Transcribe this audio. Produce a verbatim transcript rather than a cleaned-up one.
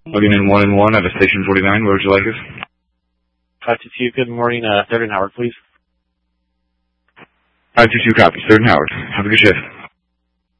Logging in one and one at a station forty-nine. Where would you like us? five two two, good morning. Uh, third and Howard, please. five two two, copy. third and Howard. Have a good shift.